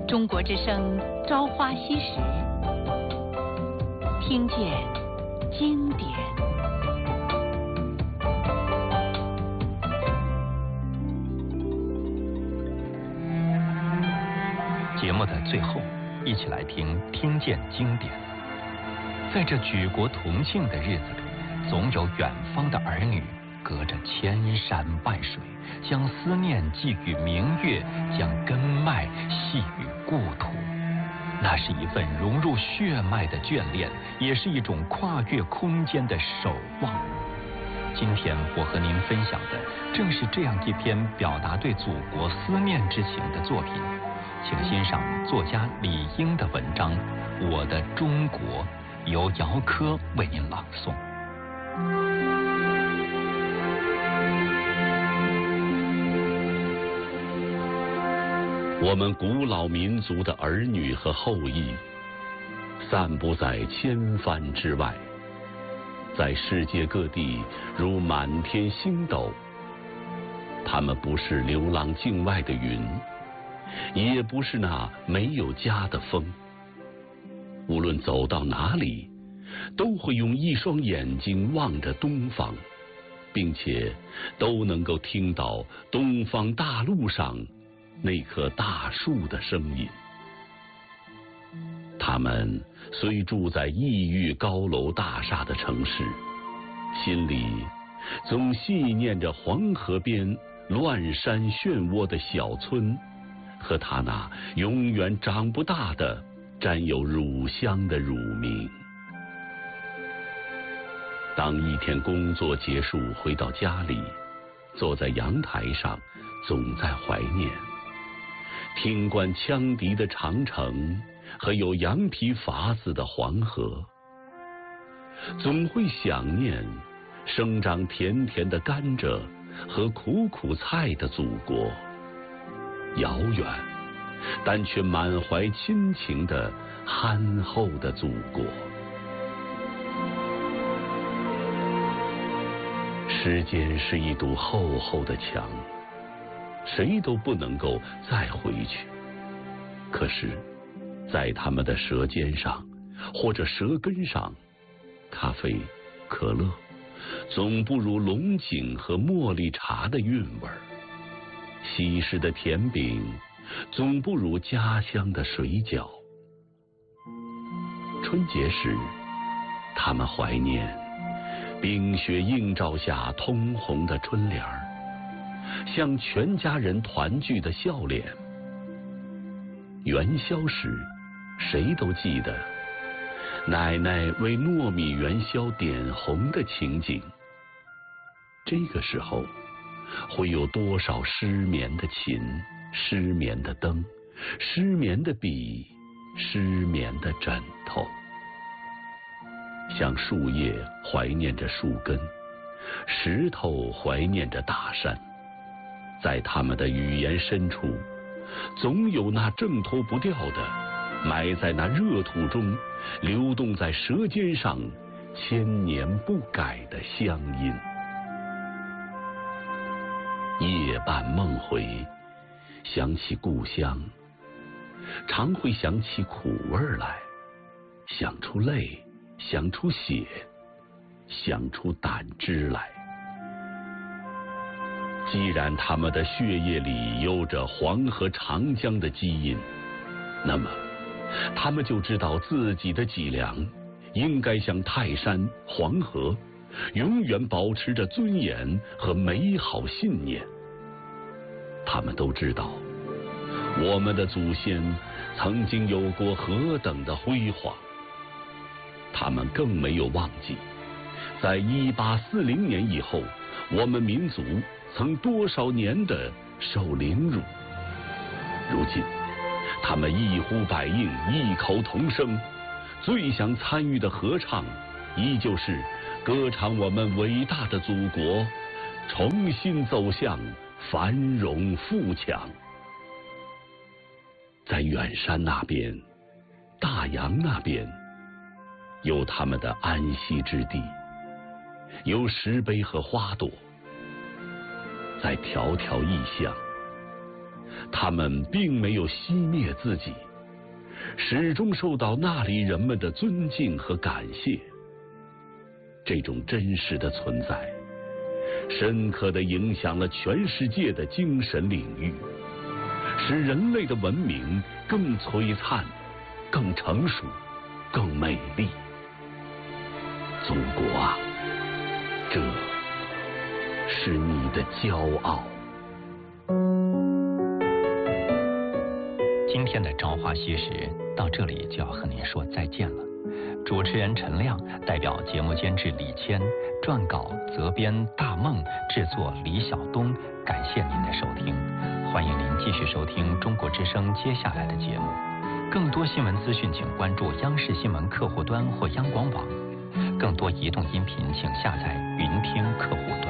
中国之声《朝花夕拾》，听见经典。 节目的最后，一起来听《听见经典》。在这举国同庆的日子里，总有远方的儿女，隔着千山万水，将思念寄予明月，将根脉系于故土。那是一份融入血脉的眷恋，也是一种跨越空间的守望。今天我和您分享的正是这样一篇表达对祖国思念之情的作品，请欣赏作家李英的文章《我的中国》，由姚科为您朗诵。 我们古老民族的儿女和后裔，散布在千帆之外，在世界各地如满天星斗。他们不是流浪境外的云，也不是那没有家的风。无论走到哪里，都会用一双眼睛望着东方，并且都能够听到东方大陆上那棵大树的声音。他们虽住在异域高楼大厦的城市，心里总细念着黄河边乱山漩涡的小村，和他那永远长不大的沾有乳香的乳名。当一天工作结束回到家里，坐在阳台上，总在怀念听惯羌笛的长城和有羊皮筏子的黄河，总会想念生长甜甜的甘蔗和苦苦菜的祖国，遥远但却满怀亲情的憨厚的祖国。时间是一堵厚厚的墙，谁都不能够再回去。可是在他们的舌尖上或者舌根上，咖啡、可乐总不如龙井和茉莉茶的韵味儿，西式的甜饼总不如家乡的水饺。春节时，他们怀念冰雪映照下通红的春联儿，像全家人团聚的笑脸。元宵时，谁都记得奶奶为糯米元宵点红的情景。这个时候，会有多少失眠的琴、失眠的灯、失眠的笔、失眠的枕头。像树叶怀念着树根，石头怀念着大山，在他们的语言深处，总有那挣脱不掉的，埋在那热土中，流动在舌尖上，千年不改的乡音。夜半梦回，想起故乡，常会想起苦味来，想出泪，想出血，想出胆汁来。既然他们的血液里有着黄河长江的基因，那么他们就知道自己的脊梁应该像泰山、黄河，永远保持着尊严和美好信念。他们都知道我们的祖先曾经有过何等的辉煌。他们更没有忘记，在1840年以后，我们民族曾多少年的受凌辱。如今他们一呼百应，异口同声，最想参与的合唱依旧是歌唱我们伟大的祖国重新走向繁荣富强。在远山那边，大洋那边，有他们的安息之地，有石碑和花朵。在迢迢异乡， 他们并没有熄灭自己，始终受到那里人们的尊敬和感谢。这种真实的存在，深刻地影响了全世界的精神领域，使人类的文明更璀璨、更成熟、更美丽。祖国啊，这是你的骄傲。 今天的《朝花夕拾》到这里就要和您说再见了。主持人陈亮代表节目监制李谦，撰稿责编大梦，制作李晓东，感谢您的收听。欢迎您继续收听中国之声接下来的节目。更多新闻资讯请关注央视新闻客户端或央广网。更多移动音频请下载云听客户端。